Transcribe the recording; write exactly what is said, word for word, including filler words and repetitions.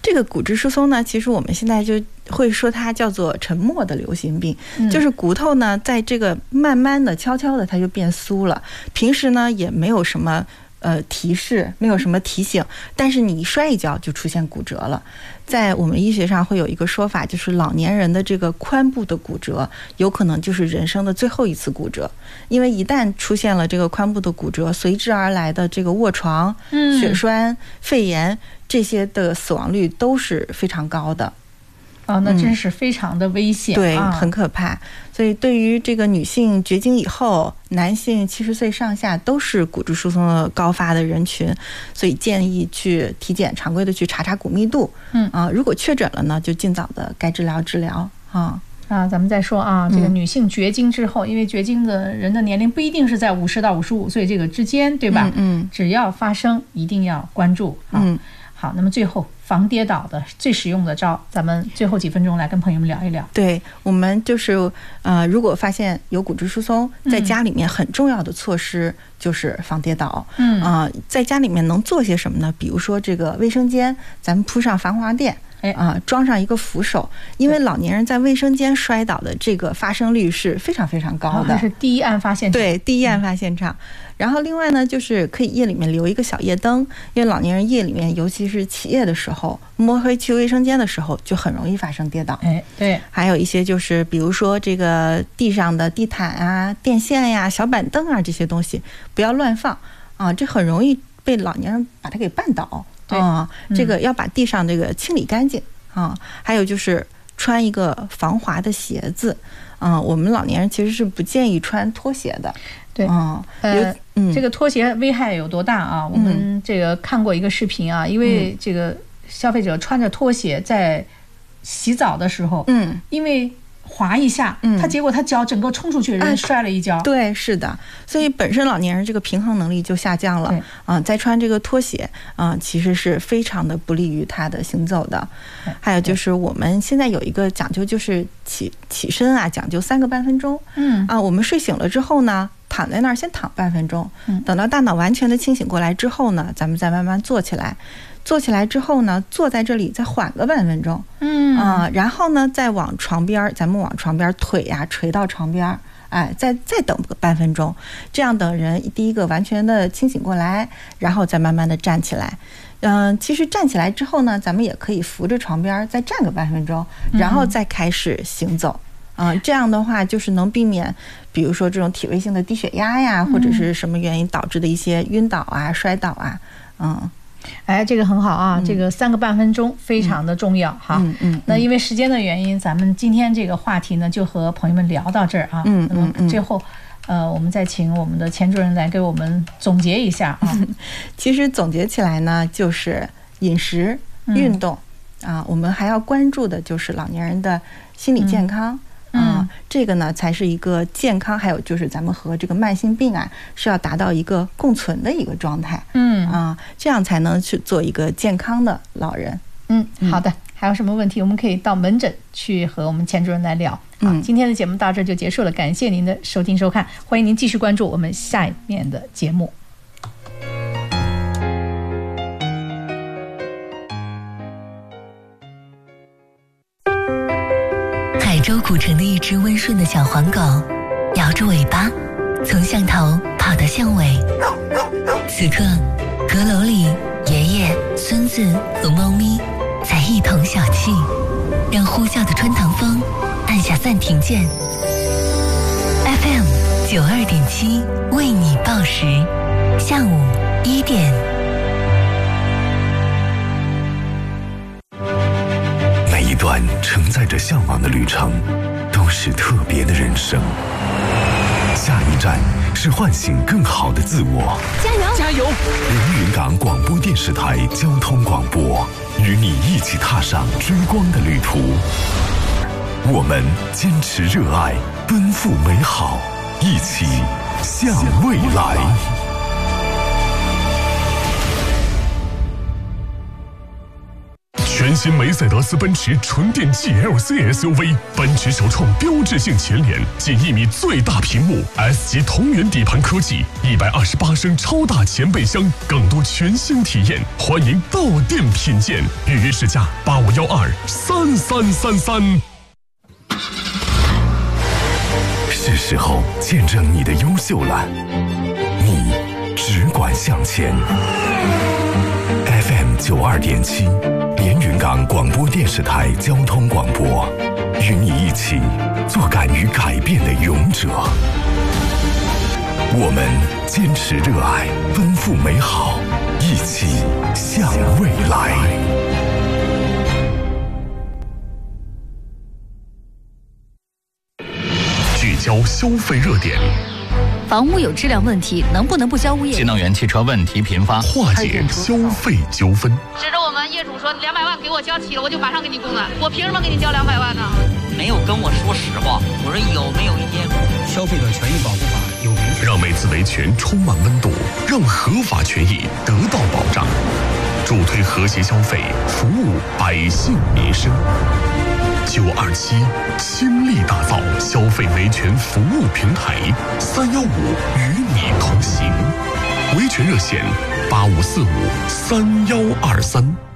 这个骨质疏松呢，其实我们现在就会说它叫做沉默的流行病，嗯、就是骨头呢，在这个慢慢的、悄悄的，它就变酥了。平时呢，也没有什么呃提示，没有什么提醒，但是你一摔一跤就出现骨折了。在我们医学上会有一个说法，就是老年人的这个髋部的骨折，有可能就是人生的最后一次骨折，因为一旦出现了这个髋部的骨折，随之而来的这个卧床、血栓、肺炎这些的死亡率都是非常高的。 哦，那真是非常的危险、嗯、 对，很可怕。所以对于这个女性绝经以后，男性七十岁上下都是骨质疏松的高发的人群，所以建议去体检，常规的去查查骨密度。嗯啊，如果确诊了呢，就尽早的该治疗治疗啊。 啊，咱们再说啊，这个女性绝经之后，嗯、因为绝经的人的年龄不一定是在五十到五十五岁这个之间，对吧？嗯，嗯只要发生，一定要关注。嗯，好，那么最后防跌倒的最实用的招，咱们最后几分钟来跟朋友们聊一聊。 对，我们就是呃，如果发现有骨质疏松，在家里面很重要的措施就是防跌倒。嗯啊、呃，在家里面能做些什么呢？比如说这个卫生间，咱们铺上防滑垫。啊，装上一个扶手，因为老年人在卫生间摔倒的这个发生率是非常非常高的， 这是第一案发现场。 对，第一案发现场。然后另外呢，就是可以夜里面留一个小夜灯，因为老年人夜里面，尤其是起夜的时候，摸黑去卫生间的时候，就很容易发生跌倒。 哎，对。 还有一些就是，比如说这个地上的地毯啊、电线呀、小板凳啊这些东西，不要乱放啊，这很容易被老年人把它给绊倒。啊、嗯，这个要把地上这个清理干净啊。还有就是穿一个防滑的鞋子啊。我们老年人其实是不建议穿拖鞋的。 对，嗯，呃，嗯，这个拖鞋危害有多大啊？我们这个看过一个视频啊，因为这个消费者穿着拖鞋在洗澡的时候，嗯，因为滑一下，嗯，他结果他脚整个冲出去，人摔了一跤。 对，是的，所以本身老年人这个平衡能力就下降了啊。再穿这个拖鞋啊，其实是非常的不利于他的行走的。还有就是我们现在有一个讲究，就是起起身啊，讲究三个半分钟。嗯啊，我们睡醒了之后呢，躺在那儿先躺半分钟，等到大脑完全的清醒过来之后呢，咱们再慢慢坐起来。坐起来之后呢，坐在这里再缓个半分钟，嗯啊、呃，然后呢，再往床边，咱们往床边腿呀、啊、垂到床边，哎，再再等个半分钟，这样等人第一个完全的清醒过来，然后再慢慢的站起来。嗯、呃，其实站起来之后呢，咱们也可以扶着床边再站个半分钟，然后再开始行走。啊、呃，这样的话就是能避免，比如说这种体位性的低血压呀，或者是什么原因导致的一些晕倒啊、摔倒啊，嗯。 哎，这个很好啊，嗯、这个三个半分钟非常的重要哈。嗯 嗯, 嗯。那因为时间的原因，咱们今天这个话题呢，就和朋友们聊到这儿啊。嗯嗯嗯。最后，呃，我们再请我们的钱主任来给我们总结一下啊。 其实总结起来呢，就是饮食、运动、嗯、啊，我们还要关注的就是老年人的心理健康。嗯啊，这个呢才是一个健康，还有就是咱们和这个慢性病啊是要达到一个共存的一个状态，嗯啊，这样才能去做一个健康的老人。 嗯，好的，还有什么问题我们可以到门诊去和我们钱主任来聊。嗯，今天的节目到这就结束了，感谢您的收听收看，欢迎您继续关注我们下一面的节目。 海州古城的一只温顺的小黄狗，摇着尾巴，从巷头跑到巷尾。此刻，阁楼里，爷爷、孙子和猫咪在一同小憩，让呼啸的穿堂风按下暂停键。F M 九二点七为你报时，下午一点。 一段承载着向往的旅程，都是特别的人生。下一站是唤醒更好的自我。 加油！加油！ 连云港广播电视台交通广播，与你一起踏上追光的旅途。我们坚持热爱，奔赴美好，一起向未来。 全新梅赛德斯奔驰纯电 G L C S U V， 奔驰首创标志性前脸，近一米最大屏幕 ，S 级同源底盘科技，一百二十八升超大前备箱，更多全新体验，欢迎到店品鉴。预约试驾八五幺二三三三三。 是时候见证你的优秀了，你只管向前。F M 九二点七，连云港广播电视台交通广播，与你一起做敢于改变的勇者。我们坚持热爱，奔赴美好，一起向未来。 聚焦消费热点， 房屋有质量问题，能不能不交物业？ 新能源汽车问题频发， 化解消费纠纷。 指着我们业主说两百万给我交齐了，我就马上给你供暖，我凭什么给你交两百万呢？ 没有跟我说实话，我说有没有一天消费者权益保护法有明确， 让每次维权充满温度，让合法权益得到保障，助推和谐消费，服务百姓民生。九二七倾力打造消费维权服务平台，三幺五与你同行。维权热线八五四五三幺二三。